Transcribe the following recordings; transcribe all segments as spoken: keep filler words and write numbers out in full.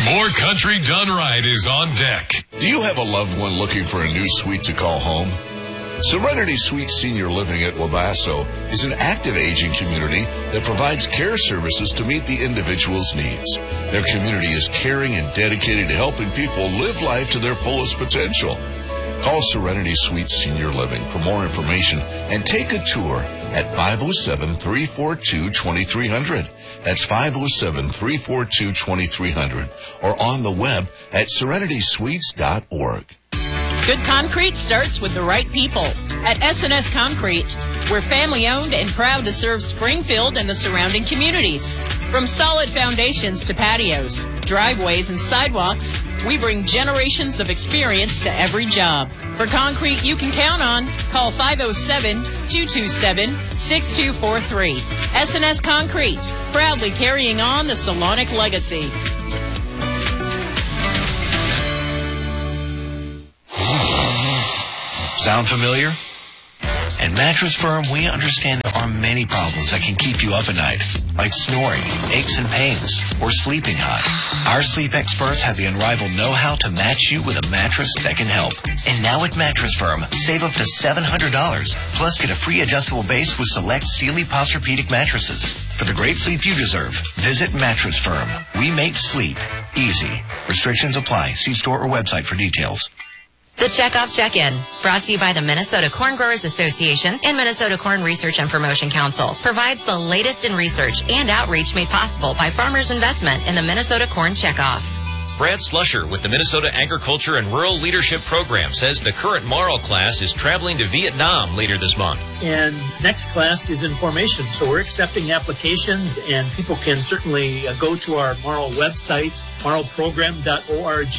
More Country Done Right is on deck. Do you have a loved one looking for a new suite to call home? Serenity Suite Senior Living at Wabasso is an active aging community that provides care services to meet the individual's needs. Their community is caring and dedicated to helping people live life to their fullest potential. Call Serenity Suite Senior Living for more information and take a tour at five oh seven, three four two, two three zero zero. That's five oh seven, three four two, two three zero zero or on the web at serenity suites dot org. Good concrete starts with the right people. At S and S Concrete, we're family-owned and proud to serve Springfield and the surrounding communities. From solid foundations to patios, driveways, and sidewalks, we bring generations of experience to every job. For concrete you can count on, call five oh seven, two two seven, six two four three. S and S Concrete, proudly carrying on the Salonic legacy. Sound familiar? At Mattress Firm, we understand there are many problems that can keep you up at night, like snoring, aches and pains, or sleeping hot. Our sleep experts have the unrivaled know-how to match you with a mattress that can help. And now at Mattress Firm, save up to seven hundred dollars, plus get a free adjustable base with select Sealy Posturepedic mattresses. For the great sleep you deserve, visit Mattress Firm. We make sleep easy. Restrictions apply. See store or website for details. The Checkoff Check-In, brought to you by the Minnesota Corn Growers Association and Minnesota Corn Research and Promotion Council, provides the latest in research and outreach made possible by farmers' investment in the Minnesota Corn Checkoff. Brad Slusher with the Minnesota Agriculture and Rural Leadership Program says the current Marl class is traveling to Vietnam later this month. And next class is in formation, so we're accepting applications, and people can certainly uh, go to our Marl website, marl program dot org.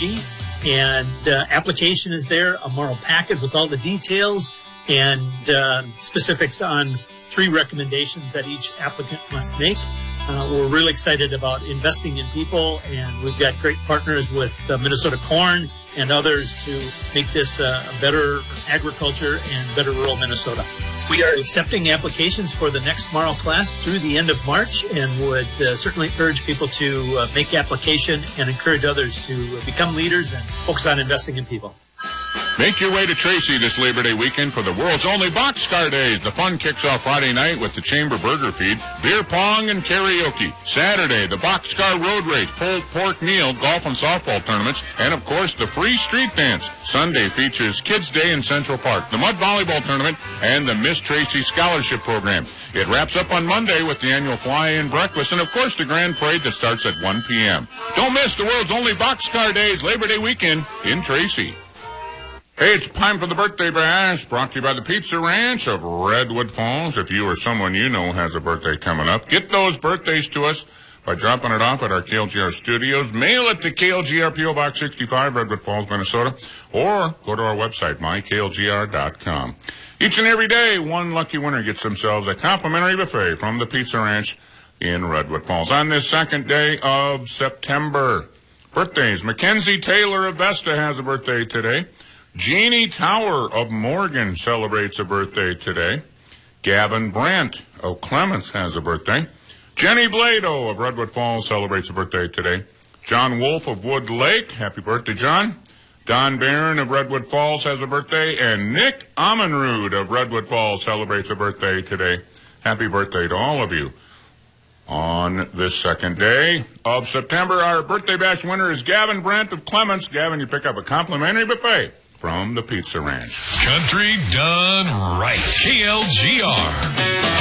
And uh, application is there, a Marl packet with all the details and uh, specifics on three recommendations that each applicant must make. Uh, we're really excited about investing in people, and we've got great partners with uh, Minnesota Corn and others to make this uh, a better agriculture and better rural Minnesota. We are accepting applications for the next Marl class through the end of March, and would uh, certainly urge people to uh, make application and encourage others to become leaders and focus on investing in people. Make your way to Tracy this Labor Day weekend for the world's only Boxcar Days. The fun kicks off Friday night with the Chamber Burger Feed, beer pong, and karaoke. Saturday, the Boxcar Road Race, pulled pork meal, golf and softball tournaments, and of course, the free street dance. Sunday features Kids Day in Central Park, the Mud Volleyball Tournament, and the Miss Tracy Scholarship Program. It wraps up on Monday with the annual Fly-In Breakfast, and of course, the Grand Parade that starts at one p.m. Don't miss the world's only Boxcar Days Labor Day weekend in Tracy. Hey, it's time for the Birthday Bash, brought to you by the Pizza Ranch of Redwood Falls. If you or someone you know has a birthday coming up, get those birthdays to us by dropping it off at our K L G R studios. Mail it to K L G R, P O Box sixty-five, Redwood Falls, Minnesota, or go to our website, my k l g r dot com. Each and every day, one lucky winner gets themselves a complimentary buffet from the Pizza Ranch in Redwood Falls. On this second day of September, birthdays. Mackenzie Taylor of Vesta has a birthday today. Jeannie Tower of Morgan celebrates a birthday today. Gavin Brandt of Clements has a birthday. Jenny Blado of Redwood Falls celebrates a birthday today. John Wolf of Wood Lake, happy birthday, John. Don Barron of Redwood Falls has a birthday. And Nick Amenrud of Redwood Falls celebrates a birthday today. Happy birthday to all of you. On this second day of September, our Birthday Bash winner is Gavin Brandt of Clements. Gavin, you pick up a complimentary buffet from the Pizza Ranch. Country Done Right. K L G R.